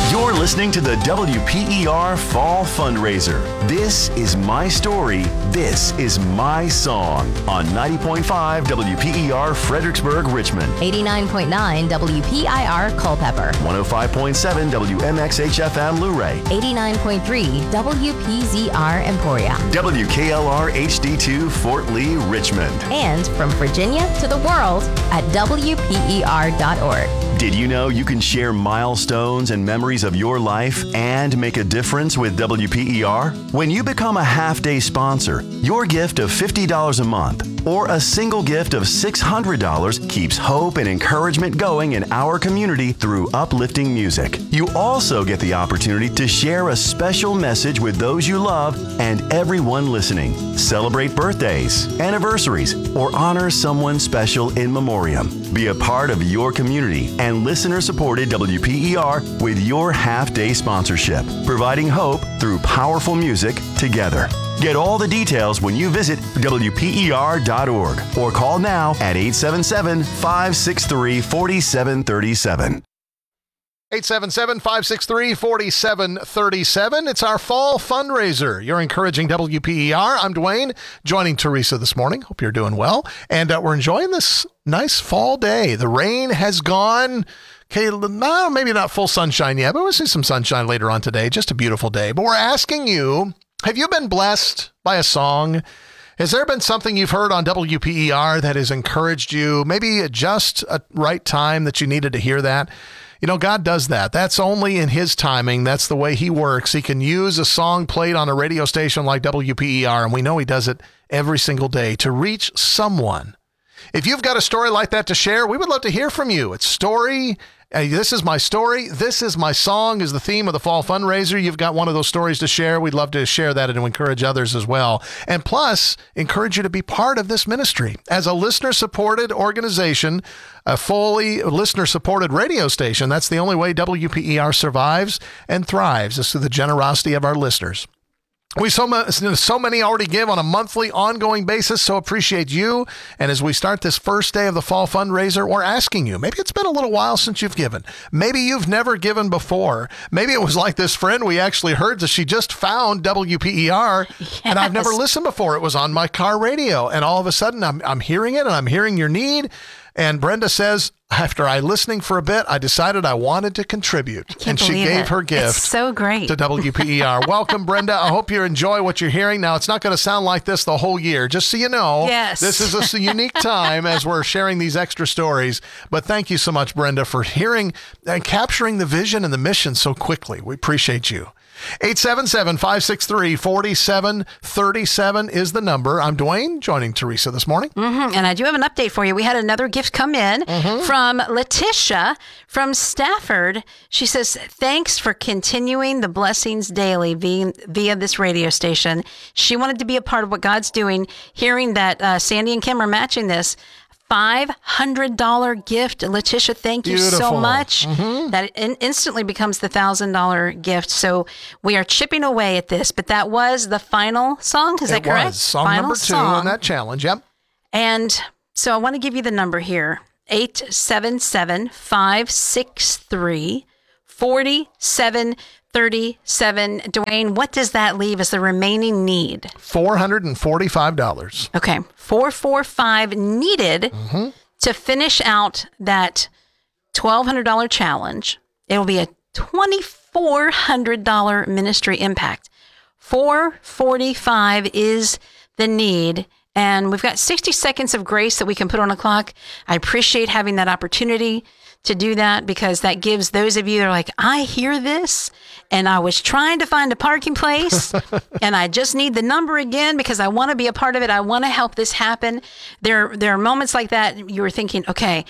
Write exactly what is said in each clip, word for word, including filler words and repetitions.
You're listening to the W P E R Fall Fundraiser. This is my story. This is my song on ninety point five W P E R Fredericksburg, Richmond. eighty-nine point nine W P I R Culpeper. one oh five point seven W M X H F M Luray. eighty-nine point three W P Z R Emporia. W K L R H D two Fort Lee, Richmond. And from Virginia to the world at W P E R dot org. Did you know you can share milestones and memories of your life and make a difference with W P E R? When you become a half-day sponsor, your gift of fifty dollars a month or a single gift of six hundred dollars keeps hope and encouragement going in our community through uplifting music. You also get the opportunity to share a special message with those you love and everyone listening. Celebrate birthdays, anniversaries, or honor someone special in memoriam. Be a part of your community and listener-supported W P E R with your half-day sponsorship, providing hope through powerful music together. Get all the details when you visit W P E R dot org or call now at eight seven seven, five six three, four seven three seven. eight seven seven, five six three, four seven three seven. It's our fall fundraiser. You're encouraging W P E R. I'm Dwayne, joining Teresa this morning. Hope you're doing well. And uh, we're enjoying this nice fall day. The rain has gone. Okay, no, maybe not full sunshine yet, but we'll see some sunshine later on today. Just a beautiful day. But we're asking you, have you been blessed by a song? Has there been something you've heard on W P E R that has encouraged you? Maybe at just a right time that you needed to hear that? You know, God does that. That's only in his timing. That's the way he works. He can use a song played on a radio station like W P E R, and we know he does it every single day to reach someone. If you've got a story like that to share, we would love to hear from you. It's story. Uh, this is my story. This is my song is the theme of the fall fundraiser. You've got one of those stories to share. We'd love to share that and to encourage others as well. And plus, encourage you to be part of this ministry. As a listener-supported organization, a fully listener-supported radio station, that's the only way W P E R survives and thrives is through the generosity of our listeners. We so, much, so many already give on a monthly, ongoing basis, so appreciate you. And as we start this first day of the fall fundraiser, we're asking you, maybe it's been a little while since you've given. Maybe you've never given before. Maybe it was like this friend we actually heard that she just found W P E R, yes. And I've never listened before. It was on my car radio, and all of a sudden I'm, I'm hearing it, and I'm hearing your need. And Brenda says, after I listening for a bit, I decided I wanted to contribute. And she gave it. her gift it's so great. to W P E R. Welcome, Brenda. I hope you enjoy what you're hearing. Now, it's not going to sound like this the whole year, just so you know. Yes. This is a unique time as we're sharing these extra stories. But thank you so much, Brenda, for hearing and capturing the vision and the mission so quickly. We appreciate you. eight seven seven, five six three, four seven three seven is the number. I'm Dwayne, joining Teresa this morning. Mm-hmm. And I do have an update for you. We had another gift come in mm-hmm. from Letitia from Stafford. She says, thanks for continuing the blessings daily via, via this radio station. She wanted to be a part of what God's doing, hearing that uh, Sandy and Kim are matching this. five hundred dollars gift. Letitia, thank you Beautiful. so much. Mm-hmm. That in- instantly becomes the one thousand dollars gift. So we are chipping away at this, but that was the final song. Is it that correct? Was. Song final number two song. on that challenge. Yep. And so I want to give you the number here. eight seven seven, five six three, four seven three seven. Dwayne, what does that leave as the remaining need? four hundred forty-five dollars. Okay. four forty-five needed mm-hmm. to finish out that twelve hundred dollars challenge. It will be a twenty-four hundred dollars ministry impact. four forty-five is the need. And we've got sixty seconds of grace that we can put on a clock. I appreciate having that opportunity to do that because that gives those of you that are like, I hear this and I was trying to find a parking place and I just need the number again because I want to be a part of it. I want to help this happen. There, there are moments like that. You were thinking, okay,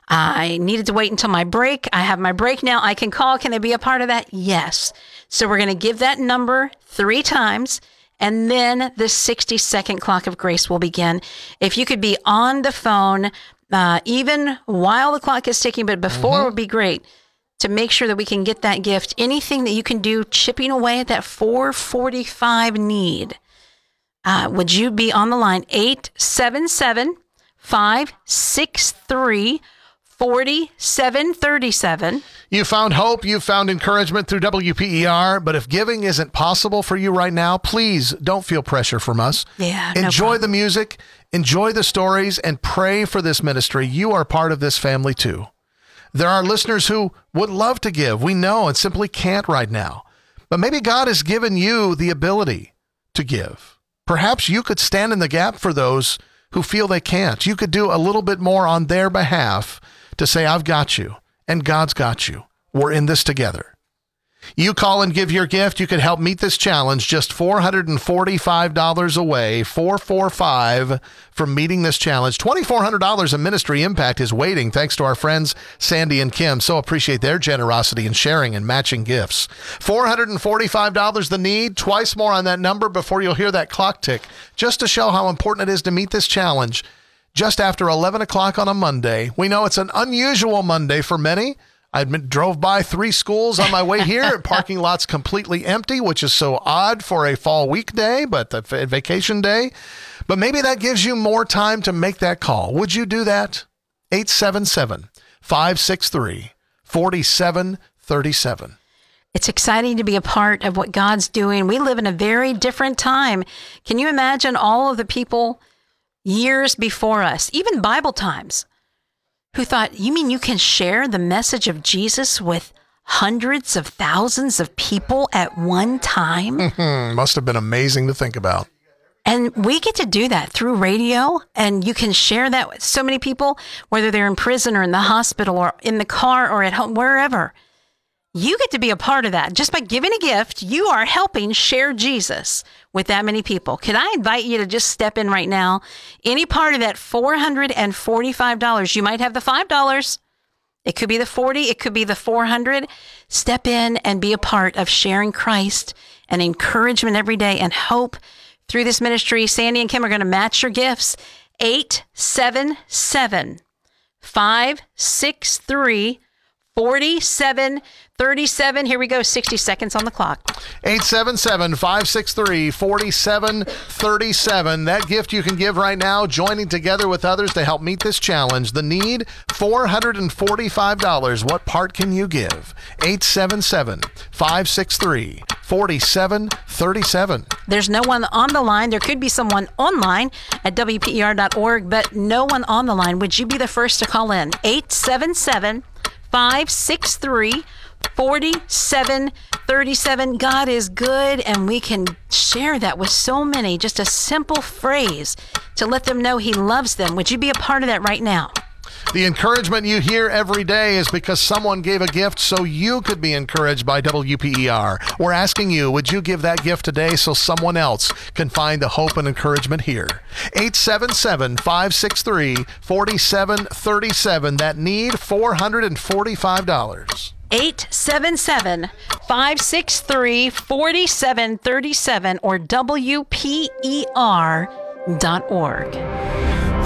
I needed to wait until my break. I have my break now. I can call. Can I be a part of that? Yes. So we're going to give that number three times. And then the sixty second clock of grace will begin. If you could be on the phone, uh, even while the clock is ticking, but before mm-hmm. would be great to make sure that we can get that gift. Anything that you can do chipping away at that four forty-five need. Uh, would you be on the line? eight seven seven, five six three, forty-seven thirty-seven. You found hope, you found encouragement through W P E R, but if giving isn't possible for you right now, please don't feel pressure from us. Yeah, no Enjoy problem. the music, enjoy the stories, and pray for this ministry. You are part of this family too. There are listeners who would love to give, we know, and simply can't right now. But maybe God has given you the ability to give. Perhaps you could stand in the gap for those who feel they can't. You could do a little bit more on their behalf to say, I've got you, and God's got you. We're in this together. You call and give your gift. You could help meet this challenge, just four hundred forty-five dollars away, four four five from meeting this challenge. two thousand four hundred dollars in ministry impact is waiting, thanks to our friends Sandy and Kim. So appreciate their generosity in sharing and matching gifts. four hundred forty-five dollars the need, twice more on that number before you'll hear that clock tick, just to show how important it is to meet this challenge just after eleven o'clock on a Monday. We know it's an unusual Monday for many. I admit, drove by three schools on my way here. Parking lot's completely empty, which is so odd for a fall weekday, but a vacation day. But maybe that gives you more time to make that call. Would you do that? eight seven seven, five six three, four seven three seven. It's exciting to be a part of what God's doing. We live in a very different time. Can you imagine all of the people years before us, even Bible times, who thought, you mean you can share the message of Jesus with hundreds of thousands of people at one time? Mm-hmm. Must have been amazing to think about. And we get to do that through radio, and you can share that with so many people, whether they're in prison or in the hospital or in the car or at home, wherever. You get to be a part of that. Just by giving a gift, you are helping share Jesus with that many people. Could I invite you to just step in right now? Any part of that four hundred forty-five dollars, you might have the five dollars. It could be the forty, it could be the four hundred. Step in and be a part of sharing Christ and encouragement every day and hope through this ministry. Sandy and Kim are going to match your gifts. eight seven seven, five six three, four seven three seven. Here we go. sixty seconds on the clock. eight seven seven, five six three, four seven three seven. That gift you can give right now, joining together with others to help meet this challenge. The need, four hundred forty-five dollars. What part can you give? eight seven seven, five six three, four seven three seven. There's no one on the line. There could be someone online at W P E R dot org, but no one on the line. Would you be the first to call in? eight seven seven, five six three, four seven three seven. God is good, and we can share that with so many. Just a simple phrase to let them know He loves them. Would you be a part of that right now? The encouragement you hear every day is because someone gave a gift so you could be encouraged by W P E R. We're asking you, would you give that gift today so someone else can find the hope and encouragement here? eight seven seven, five six three, four seven three seven. That need, four hundred forty-five dollars. eight seven seven, five six three, four seven three seven or W P E R dot org.